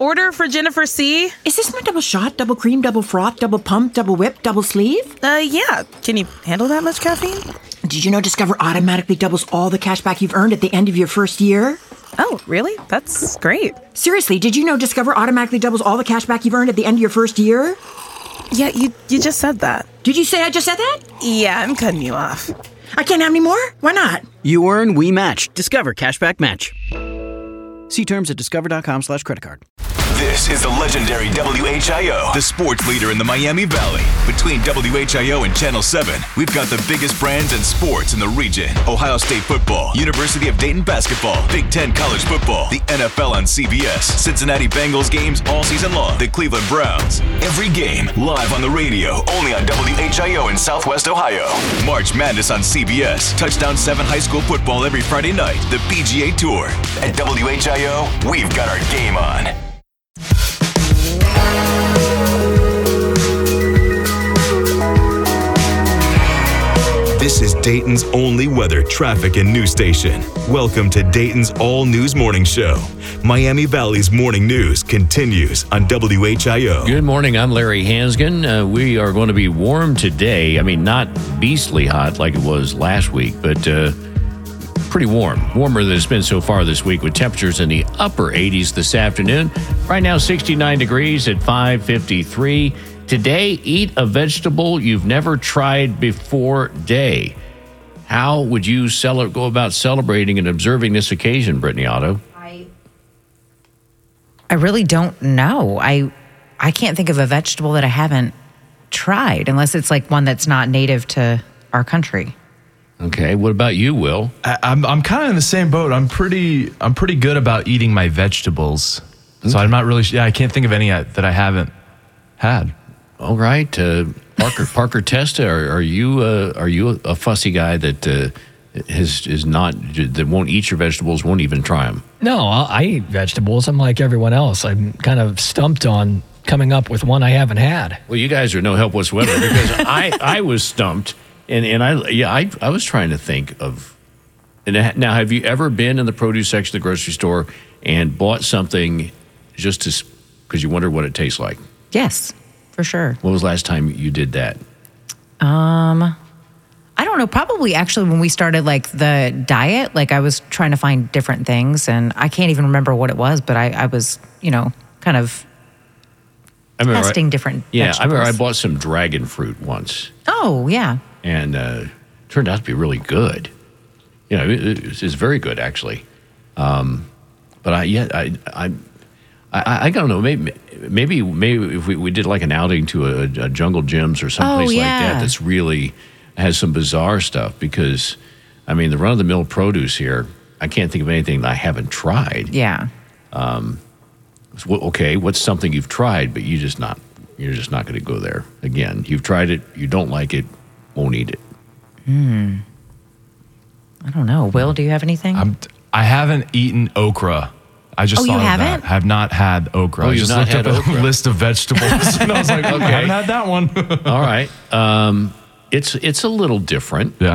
Order for Jennifer C. Is this my double shot, double cream, double froth, double pump, double whip, double sleeve? Yeah. Can you handle that much caffeine? Did you know Discover automatically doubles all the cash back you've earned at the end of your first year? Oh, really? That's great. Seriously, did you know Discover automatically doubles all the cash back you've earned at the end of your first year? Yeah, you just said that. Did you say I just said that? Yeah, I'm cutting you off. I can't have any more? Why not? You earn, we match. Discover Cashback Match. See terms at discover.com/creditcard. This is the legendary WHIO, the sports leader in the Miami Valley. Between WHIO and Channel 7, we've got the biggest brands and sports in the region. Ohio State football, University of Dayton basketball, Big Ten college football, the NFL on CBS, Cincinnati Bengals games all season long, the Cleveland Browns. Every game live on the radio, only on WHIO in Southwest Ohio. March Madness on CBS, Touchdown 7 high school football every Friday night, the PGA Tour. At WHIO, we've got our game on. This is Dayton's only weather, traffic, and news station. Welcome to Dayton's All News Morning Show. Miami Valley's morning news continues on WHIO. Good morning. I'm Larry Hansgen. We are going to be warm today. I mean, not beastly hot like it was last week, but pretty warm. Warmer than it's been so far this week, with temperatures in the upper 80s this afternoon. Right now, 69 degrees at 5:53. Today, eat a vegetable you've never tried before day. How would you go about celebrating and observing this occasion, Brittany Otto? I really don't know. I can't think of a vegetable that I haven't tried, unless it's like one that's not native to our country. Okay, what about you, Will? I'm kind of in the same boat. I'm pretty good about eating my vegetables. Okay. So I'm not really. Yeah, I can't think of any that I haven't had. All right, Parker Testa, are you a fussy guy that that won't eat your vegetables, won't even try them? No, I eat vegetables. I'm like everyone else. I'm kind of stumped on coming up with one I haven't had. Well, you guys are no help whatsoever, because I was stumped, and I was trying to think of. And now, have you ever been in the produce section of the grocery store and bought something just because you wondered what it tastes like? Yes. For sure. When was the last time you did that? I don't know. Probably actually when we started like the diet, like I was trying to find different things, and I can't even remember what it was, but I was, kind of testing different vegetables. I remember I bought some dragon fruit once. Oh, yeah. And turned out to be really good. It's very good, actually. But I don't know. Maybe if we did like an outing to a Jungle Gyms or someplace like that, that's really has some bizarre stuff. Because, I mean, the run of the mill produce here, I can't think of anything that I haven't tried. Yeah. Okay, what's something you've tried, but you're just not going to go there again? You've tried it, you don't like it, won't eat it. I don't know. Will, do you have anything? I haven't eaten okra. I just thought of that. I have not had okra. I just looked up a list of vegetables and I was like, okay, I haven't had that one. All right. It's a little different. Yeah.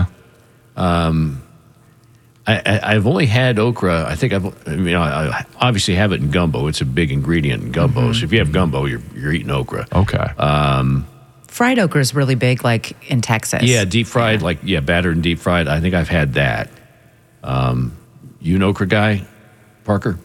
I've only had okra. I think I obviously have it in gumbo. It's a big ingredient in gumbo. Mm-hmm. So if you have gumbo, you're eating okra. Okay. Fried okra is really big, like in Texas. Yeah, deep fried, battered and deep fried. I think I've had that. You an okra guy, Parker?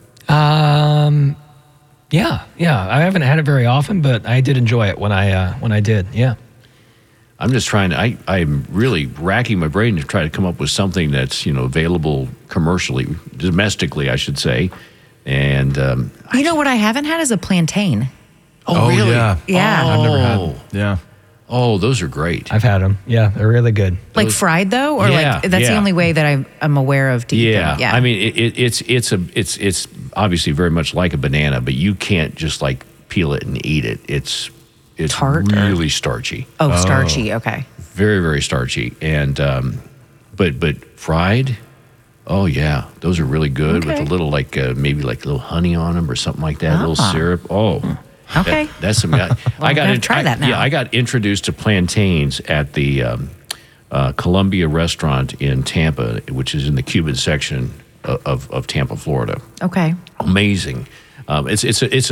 Yeah. I haven't had it very often, but I did enjoy it when I did. Yeah. I'm just trying to. I'm really racking my brain to try to come up with something that's available commercially, domestically, I should say. And you know what I haven't had is a plantain. Oh, really? Yeah. Yeah. I've never had. Yeah. Oh, those are great. I've had them. Yeah, they're really good. Like fried though, or that's the only way that I'm aware of to eat them. Yeah. I mean, it's obviously very much like a banana, but you can't just like peel it and eat it. It's tart, really starchy. Oh, starchy. Okay. Very, very starchy, and but fried. Oh yeah, those are really good with a little maybe like a little honey on them or something like that. A little syrup. Oh. Okay. That's some. I got to try that now. Yeah, I got introduced to plantains at the Columbia restaurant in Tampa, which is in the Cuban section of Tampa, Florida. Okay. Amazing. It's